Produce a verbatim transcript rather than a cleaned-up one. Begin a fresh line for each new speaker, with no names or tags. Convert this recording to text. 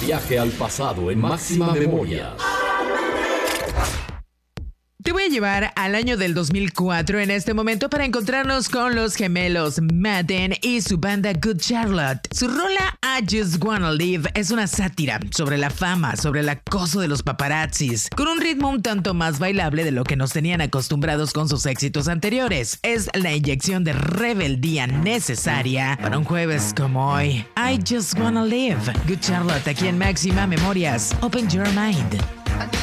Viaje al pasado en Máxima Memoria.
Te voy a llevar al año del dos mil cuatro en este momento para encontrarnos con los gemelos Madden y su banda Good Charlotte. Su rola I Just Wanna Live es una sátira sobre la fama, sobre el acoso de los paparazzis, con un ritmo un tanto más bailable de lo que nos tenían acostumbrados con sus éxitos anteriores. Es la inyección de rebeldía necesaria para un jueves como hoy. I Just Wanna Live. Good Charlotte aquí en Máxima Memorias. Open your mind.